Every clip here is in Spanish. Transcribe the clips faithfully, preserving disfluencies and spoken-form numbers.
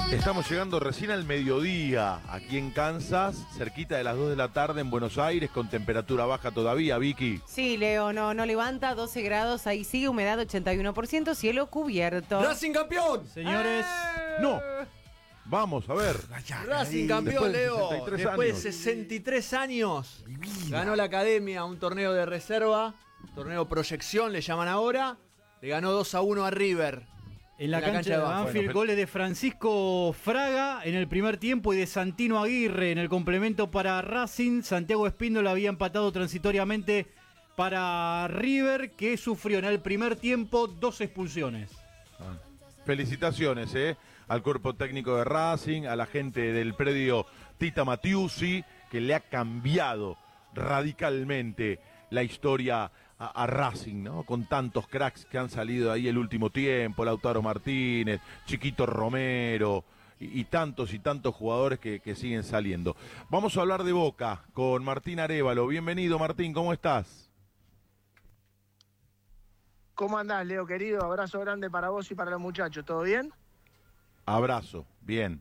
Estamos llegando recién al mediodía, aquí en Kansas, cerquita de las dos de la tarde en Buenos Aires, con temperatura baja todavía, Vicky. Sí, Leo, no, no levanta, doce grados, ahí sigue, humedad ochenta y uno por ciento, cielo cubierto. ¡Racing campeón! Señores, ¡Eh! No, vamos a ver. Racing campeón, Después de Leo. sesenta y tres Después de años. sesenta y tres años, ganó la Academia un torneo de reserva, torneo proyección le llaman ahora, le ganó dos a uno a River. en la, cancha, de Banfield, Bueno, goles de Francisco Fraga en el primer tiempo y de Santino Aguirre en el complemento para Racing. Santiago Espíndola había empatado transitoriamente para River, que sufrió en el primer tiempo dos expulsiones. Ah. Felicitaciones eh, al cuerpo técnico de Racing, a la gente del predio Tita Matiusi, que le ha cambiado radicalmente la historia a, a Racing, ¿no? Con tantos cracks que han salido ahí el último tiempo, Lautaro Martínez, Chiquito Romero y, y tantos y tantos jugadores que, que siguen saliendo. Vamos a hablar de Boca con Martín Arévalo. Bienvenido, Martín, ¿cómo estás? ¿Cómo andás, Leo, querido? Abrazo grande para vos y para los muchachos. ¿Todo bien? Abrazo, bien.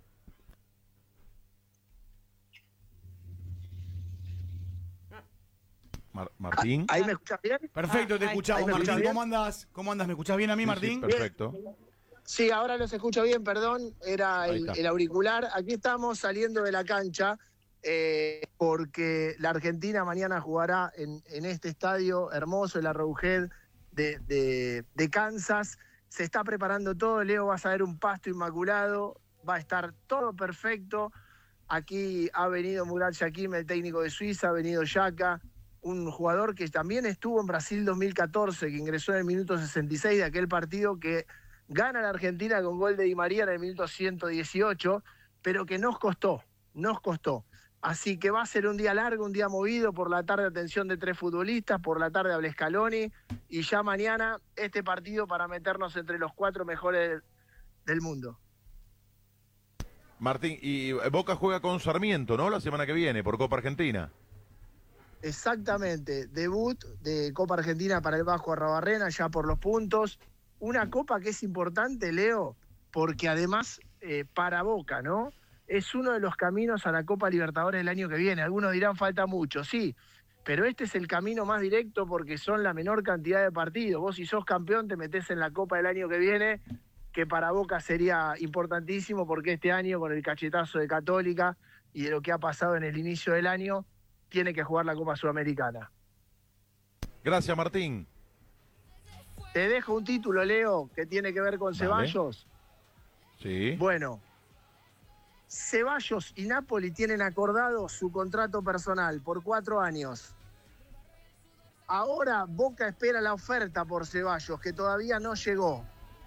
Mar- Martín. ¿Ahí me escuchás bien? Perfecto, te Ah, ahí- escuchamos, ahí me Martín. escuchás ¿Cómo andas? ¿Cómo andas? ¿Me escuchás bien a mí, Sí, sí, Martín? perfecto. Sí, ahora los escucho bien, perdón. Era Ahí el, está. el auricular. Aquí estamos saliendo de la cancha eh, porque la Argentina mañana jugará en, en este estadio hermoso, el Arrowhead de, de, de Kansas. Se está preparando todo. Leo, vas a ver un pasto inmaculado. Va a estar todo perfecto. Aquí ha venido Murat Yakin, el técnico de Suiza, ha venido Yaka, un jugador que también estuvo en Brasil dos mil catorce, que ingresó en el minuto sesenta y seis de aquel partido que gana la Argentina con gol de Di María en el minuto ciento dieciocho, pero que nos costó, nos costó. Así que va a ser un día largo, un día movido, por la tarde atención de tres futbolistas, por la tarde habla Scaloni, y ya mañana este partido para meternos entre los cuatro mejores del mundo. Martín, y Boca juega con Sarmiento, ¿no? La semana que viene, por Copa Argentina. Exactamente, debut de Copa Argentina para el Vasco Arrabarrena, ya por los puntos. Una copa que es importante, Leo, porque además eh, para Boca, ¿no? Es uno de los caminos a la Copa Libertadores del año que viene. Algunos dirán falta mucho, sí, pero este es el camino más directo porque son la menor cantidad de partidos. Vos si sos campeón te metés en la Copa del año que viene, que para Boca sería importantísimo porque este año con el cachetazo de Católica y de lo que ha pasado en el inicio del año, tiene que jugar la Copa Sudamericana. Gracias, Martín. Te dejo un título, Leo, que tiene que ver con Dale. Ceballos. Sí. Bueno, Ceballos y Napoli tienen acordado su contrato personal por cuatro años. Ahora Boca espera la oferta por Ceballos, que todavía no llegó.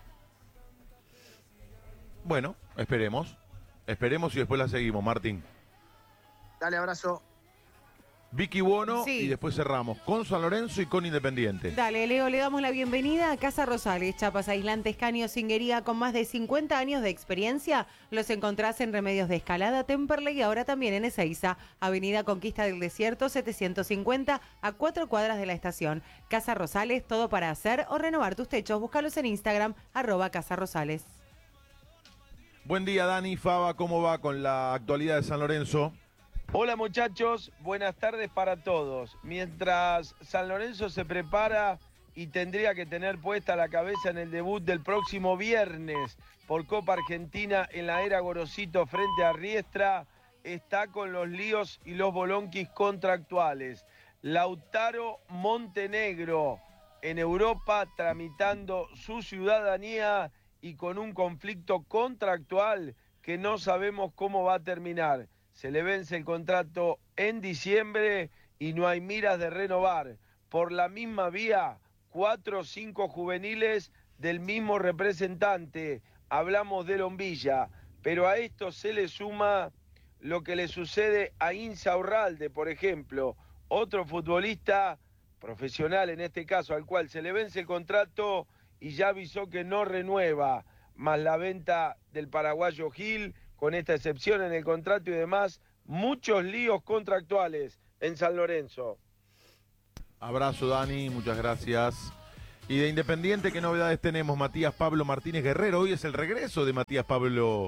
Bueno, esperemos. Esperemos y después la seguimos, Martín. Dale, abrazo. Vicky Bono Sí. y después cerramos con San Lorenzo y con Independiente. Dale, Leo, le damos la bienvenida a Casa Rosales, chapas aislantes, caños, singuería, con más de cincuenta años de experiencia. Los encontrás en Remedios de Escalada, Temperley y ahora también en Ezeiza, Avenida Conquista del Desierto, setecientos cincuenta, a cuatro cuadras de la estación. Casa Rosales, todo para hacer o renovar tus techos. Búscalos en Instagram, arroba Casa Rosales. Buen día, Dani, Faba, ¿cómo va con la actualidad de San Lorenzo? Hola muchachos, buenas tardes para todos. Mientras San Lorenzo se prepara y tendría que tener puesta la cabeza en el debut del próximo viernes por Copa Argentina en la era Gorosito frente a Riestra, está con los líos y los bolonquis contractuales. Lautaro Montenegro en Europa tramitando su ciudadanía y con un conflicto contractual que no sabemos cómo va a terminar. Se le vence el contrato en diciembre y no hay miras de renovar. Por la misma vía, cuatro o cinco juveniles del mismo representante. Hablamos de Lombilla, pero a esto se le suma lo que le sucede a Insaurralde, por ejemplo, otro futbolista profesional en este caso, al cual se le vence el contrato y ya avisó que no renueva, más la venta del paraguayo Gil, con esta excepción en el contrato y demás, muchos líos contractuales en San Lorenzo. Abrazo, Dani, muchas gracias. Y de Independiente, ¿qué novedades tenemos? Matías Pablo Martínez Guerrero, hoy es el regreso de Matías Pablo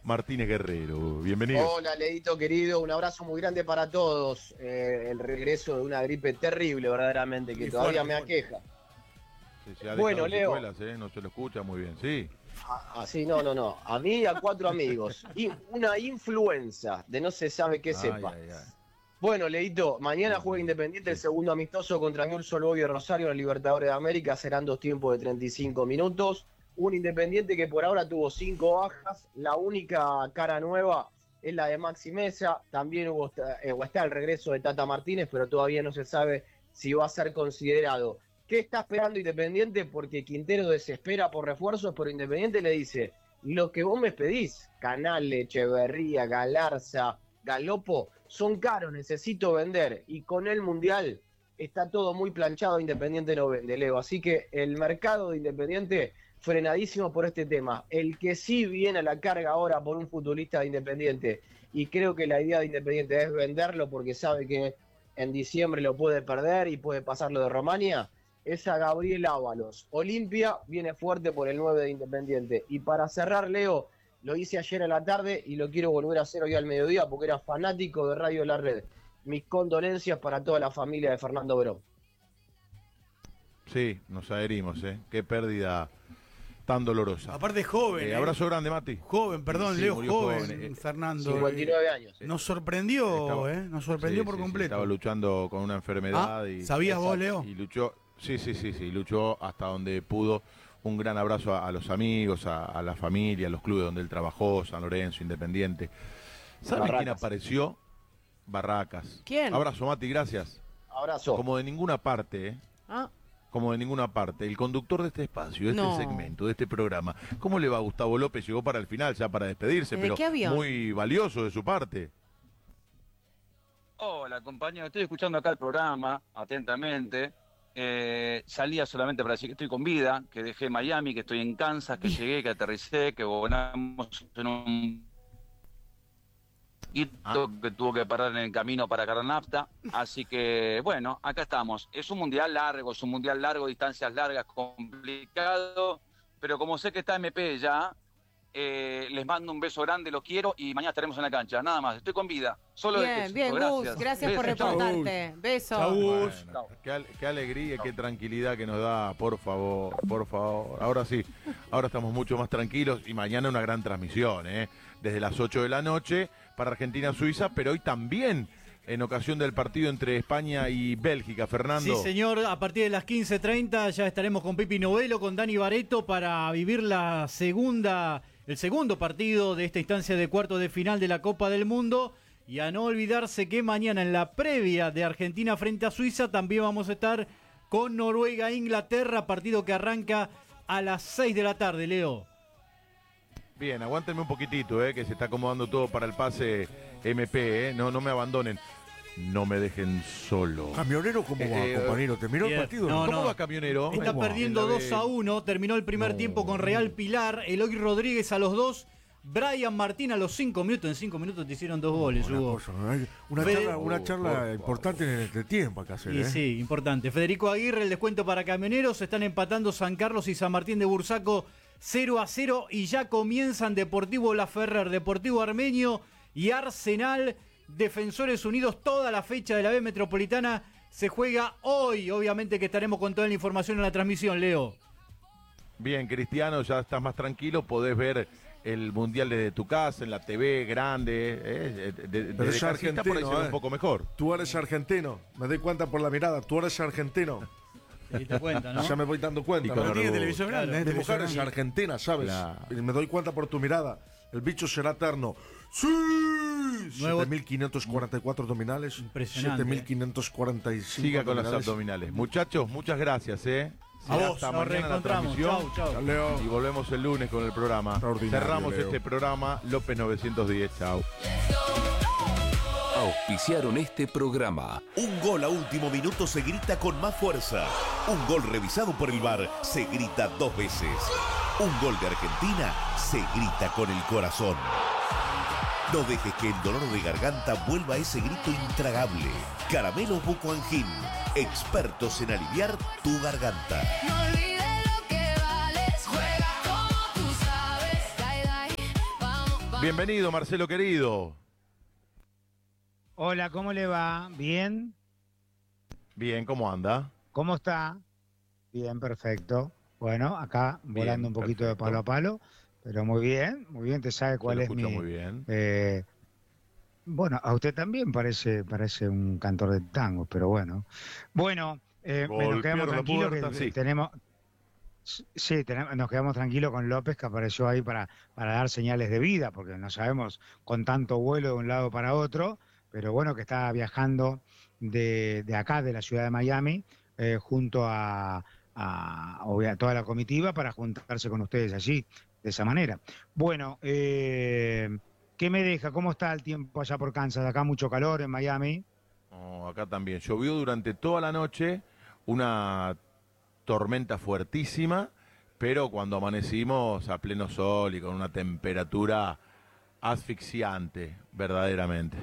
Martínez Guerrero. Bienvenido. Hola, Leito querido, un abrazo muy grande para todos. Eh, el regreso de una gripe terrible, verdaderamente, que Y todavía fuerte, me aqueja. Sí, se ha Bueno, dejado Leo. secuelas, ¿eh? No se lo escucha muy bien, sí. Así, no, no, no. A mí y a cuatro amigos. Y una influenza de no se sabe qué Ay, sepa. ay, ay. Bueno, Leito, mañana juega Independiente el segundo amistoso contra Newell's Old Boys Rosario en el Libertadores de América. Serán dos tiempos de treinta y cinco minutos. Un Independiente que por ahora tuvo cinco bajas. La única cara nueva es la de Maxi Mesa. También hubo, eh, está el regreso de Tata Martínez, pero todavía no se sabe si va a ser considerado. ¿Qué está esperando Independiente? Porque Quintero desespera por refuerzos, pero Independiente le dice, lo que vos me pedís, Canale, Echeverría, Galarza, Galopo, son caros, necesito vender. Y con el Mundial está todo muy planchado, Independiente no vende, Leo. Así que el mercado de Independiente frenadísimo por este tema. El que sí viene a la carga ahora por un futbolista de Independiente, y creo que la idea de Independiente es venderlo porque sabe que en diciembre lo puede perder y puede pasar lo de Romania, es a Gabriel Ábalos. Olimpia viene fuerte por el nueve de Independiente. Y para cerrar, Leo, lo hice ayer a la tarde y lo quiero volver a hacer hoy al mediodía porque era fanático de Radio La Red. Mis condolencias para toda la familia de Fernando Verón. Sí, nos adherimos, ¿eh? Qué pérdida tan dolorosa. Aparte es joven. Eh, ¿eh? abrazo grande, Mati. Joven, perdón, Sí, Leo, murió joven, joven, eh, Fernando. cincuenta y nueve eh, años. Nos sorprendió, Estaba- ¿eh? Nos sorprendió Sí, por sí, sí, completo. estaba luchando con una enfermedad. Ah, y, ¿sabías vos, Exacto. Leo? Y luchó, sí, sí, sí, sí, luchó hasta donde pudo. Un gran abrazo a, a los amigos, a, a la familia, a los clubes donde él trabajó, San Lorenzo, Independiente. ¿Saben quién Barracas. apareció? Barracas. ¿Quién? Abrazo, Mati, gracias. Abrazo. Como de ninguna parte, ¿eh? Ah, Como de ninguna parte. El conductor de este espacio, de este No. segmento, de este programa. ¿Cómo le va a Gustavo López? Llegó para el final, ya para despedirse, ¿Desde pero qué avión? muy valioso de su parte. Hola, compañero. Estoy escuchando acá el programa atentamente. Eh, salía solamente para decir que estoy con vida, que dejé Miami, que estoy en Kansas, que llegué, que aterricé, que volamos en un hito Ah. que tuvo que parar en el camino para cargar nafta. Así que, bueno, acá estamos. Es un mundial largo, es un mundial largo, distancias largas, complicado. Pero como sé que está M P ya, eh, les mando un beso grande, los quiero y mañana estaremos en la cancha. Nada más, estoy con vida. Solo de bien, texto. bien, Gus, Gracias. gracias por Besos, chau. reportarte. Beso. Chau. Bueno, Chao. qué, al- qué alegría, qué tranquilidad que nos da, por favor, por favor. Ahora sí, ahora estamos mucho más tranquilos y mañana una gran transmisión, ¿eh? Desde las ocho de la noche para Argentina-Suiza, pero hoy también en ocasión del partido entre España y Bélgica, Fernando. Sí, señor, a partir de las quince treinta ya estaremos con Pipi Novelo, con Dani Bareto para vivir la segunda, el segundo partido de esta instancia de cuartos de final de la Copa del Mundo. Y a no olvidarse que mañana en la previa de Argentina frente a Suiza también vamos a estar con Noruega-Inglaterra, partido que arranca a las seis de la tarde, Leo. Bien, aguántenme un poquitito, ¿eh? Que se está acomodando todo para el pase M P, ¿eh? No, no me abandonen. No me dejen solo. Camionero, ¿cómo va, Eh, compañero? ¿Terminó bien. el partido? No, ¿Cómo no. va, Camionero? Está ¿Cómo va? perdiendo En la dos B. a uno, terminó el primer No. tiempo con Real Pilar, Eloy Rodríguez a los dos, Brian Martín a los cinco minutos, en cinco minutos te hicieron dos goles, Una, Hugo. cosa, ¿no? Hay una Fede- charla, una Oh, charla por favor. importante en el entretiempo acá hacer, Y ¿eh? sí, importante. Federico Aguirre, el descuento para camioneros, están empatando San Carlos y San Martín de Bursaco cero a cero y ya comienzan Deportivo Laferrer, Deportivo Armenio y Arsenal, Defensores Unidos. Toda la fecha de la B Metropolitana se juega hoy, obviamente que estaremos con toda la información en la transmisión, Leo. Bien, Cristiano, ya estás más tranquilo, podés ver el Mundial desde tu casa, en la T V grande, eh, de, de, Pero desde es casita por ahí argentino, se ve eh. un poco mejor. Tú eres argentino, me doy cuenta por la mirada, tú eres argentino. Te diste cuenta, ¿no? Ya me voy dando cuenta. Y ¿no? con Pero tiene Claro. televisión grande, ¿eh? Mi Televisión mujer es grande. argentina, ¿sabes? Claro. Y me doy cuenta por tu mirada. El bicho será eterno. ¡Sí! Nuevo- siete mil quinientos cuarenta y cuatro abdominales. Impresionante, siete mil quinientos cuarenta y cinco Siga con las abdominales. abdominales. Muchachos, muchas gracias, ¿eh? A Será vos, hasta nos mañana la reencontramos. transmisión. Chau, chau. Leo. Y volvemos el lunes con el programa. Extraordinario, Cerramos Leo. este programa. López novecientos diez, chao. Auspiciaron este programa. Un gol a último minuto se grita con más fuerza. Un gol revisado por el V A R se grita dos veces. Un gol de Argentina se grita con el corazón. No dejes que el dolor de garganta vuelva a ese grito intragable. Caramelos Buco Angin, expertos en aliviar tu garganta. No olvides lo que vales, juega como tú sabes. Dai, dai, vamos, vamos. Bienvenido, Marcelo querido. Hola, ¿cómo le va? ¿Bien? Bien, ¿cómo anda? ¿Cómo está? Bien, perfecto. Bueno, acá Bien, volando un poquito perfecto. de palo a palo, pero muy bien, muy bien, te sabe cuál Se es lo mi... escucha muy bien. eh, bueno, a usted también parece parece un cantor de tango, pero bueno. Bueno, eh, me- nos Golpear quedamos la tranquilos puerta, que sí. tenemos... Sí, tenemos, nos quedamos tranquilos con López, que apareció ahí para, para dar señales de vida, porque no sabemos con tanto vuelo de un lado para otro, pero bueno, que está viajando de, de acá, de la ciudad de Miami, eh, junto a, a, obvia- toda la comitiva para juntarse con ustedes allí, de esa manera. Bueno, eh, ¿qué me deja? ¿Cómo está el tiempo allá por Kansas? Acá mucho calor en Miami. Oh, acá también. Llovió durante toda la noche, una tormenta fuertísima, pero cuando amanecimos a pleno sol y con una temperatura asfixiante, verdaderamente.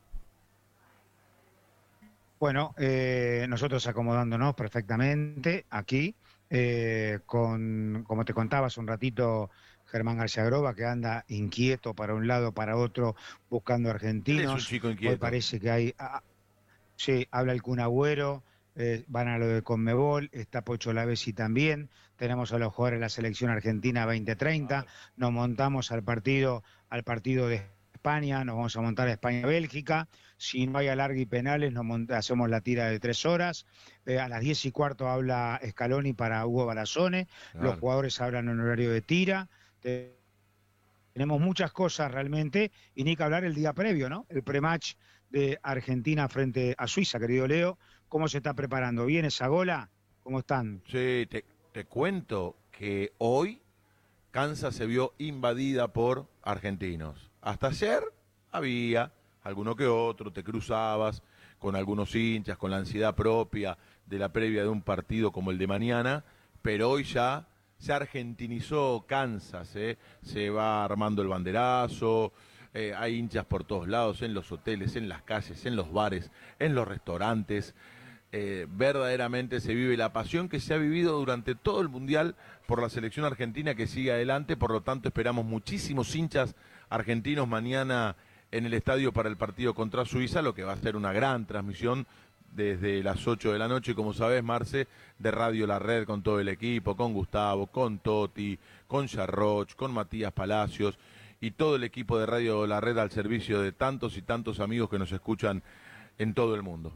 Bueno, eh, nosotros acomodándonos perfectamente aquí, eh, con, como te contaba hace un ratito, Germán García Groba, que anda inquieto para un lado, para otro, buscando argentinos. Él es un chico Hoy inquieto. parece que hay... ah, sí, habla el Kun Agüero, eh, van a lo de Conmebol, está Pocho Lavesi también, tenemos a los jugadores de la selección argentina veinte treinta, nos montamos al partido, al partido de España, nos vamos a montar a España-Bélgica, si no hay alargue y penales nos mont- hacemos la tira de tres horas, eh, a las diez y cuarto habla Scaloni para Hugo Barazone, Claro. los jugadores hablan en horario de tira, te- tenemos muchas cosas realmente, y ni que hablar el día previo, ¿no? El prematch de Argentina frente a Suiza, querido Leo. ¿Cómo se está preparando? ¿Bien esa gola? ¿Cómo están? Sí, te, te cuento que hoy Kansas se vio invadida por argentinos. Hasta ayer había alguno que otro, te cruzabas con algunos hinchas, con la ansiedad propia de la previa de un partido como el de mañana, pero hoy ya se argentinizó Kansas, ¿eh? Se va armando el banderazo, eh, hay hinchas por todos lados, en los hoteles, en las calles, en los bares, en los restaurantes. Eh, verdaderamente se vive la pasión que se ha vivido durante todo el Mundial por la selección argentina que sigue adelante, por lo tanto esperamos muchísimos hinchas argentinos mañana en el estadio para el partido contra Suiza, lo que va a ser una gran transmisión desde las ocho de la noche, como sabés, Marce, de Radio La Red con todo el equipo, con Gustavo, con Toti, con Charroch, con Matías Palacios y todo el equipo de Radio La Red al servicio de tantos y tantos amigos que nos escuchan en todo el mundo.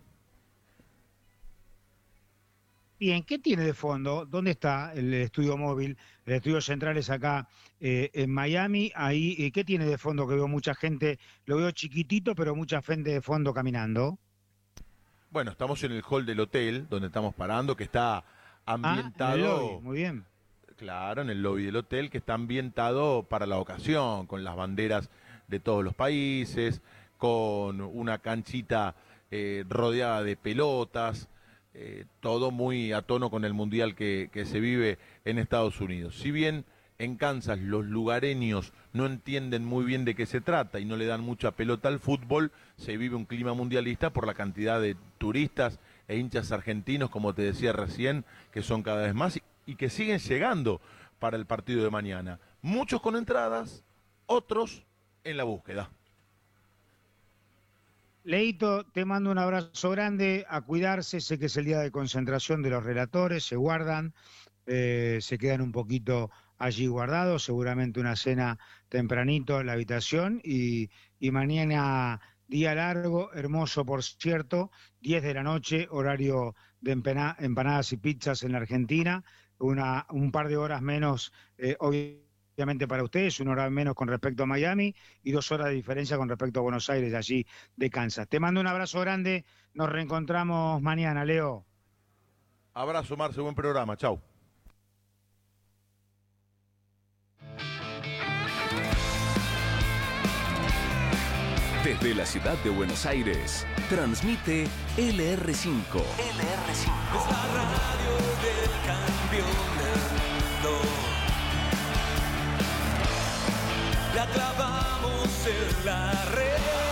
Bien, ¿qué tiene de fondo? ¿Dónde está el estudio móvil? El estudio central es acá eh, en Miami. Ahí, eh, ¿qué tiene de fondo? Que veo mucha gente, lo veo chiquitito, pero mucha gente de fondo caminando. Bueno, estamos en el hall del hotel donde estamos parando, que está ambientado. Ah, en el lobby, muy bien. Claro, en el lobby del hotel, que está ambientado para la ocasión, con las banderas de todos los países, con una canchita eh, rodeada de pelotas, eh, todo muy a tono con el mundial que, que se vive en Estados Unidos. Si bien en Kansas los lugareños no entienden muy bien de qué se trata y no le dan mucha pelota al fútbol, se vive un clima mundialista por la cantidad de turistas e hinchas argentinos, como te decía recién, que son cada vez más y, y que siguen llegando para el partido de mañana. Muchos con entradas, otros en la búsqueda. Leito, te mando un abrazo grande, a cuidarse, sé que es el día de concentración de los relatores, se guardan, eh, se quedan un poquito allí guardados, seguramente una cena tempranito en la habitación y, y mañana día largo, hermoso por cierto, diez de la noche, horario de empena, empanadas y pizzas en la Argentina, una, un par de horas menos, eh, obviamente para ustedes, una hora menos con respecto a Miami y dos horas de diferencia con respecto a Buenos Aires, allí de Kansas. Te mando un abrazo grande, nos reencontramos mañana, Leo. Abrazo, Marce, buen programa, chau. Desde la ciudad de Buenos Aires, transmite L R cinco. L R cinco. Es la radio del campeón del mundo. La clavamos en la red.